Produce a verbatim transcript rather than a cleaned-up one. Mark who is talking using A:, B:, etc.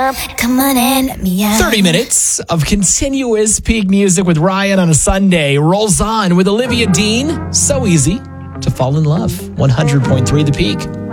A: up. Come on and let me out.
B: thirty minutes of continuous peak music with Ryan on a Sunday rolls on with Olivia Dean. So easy to fall in love. one hundred point three The Peak.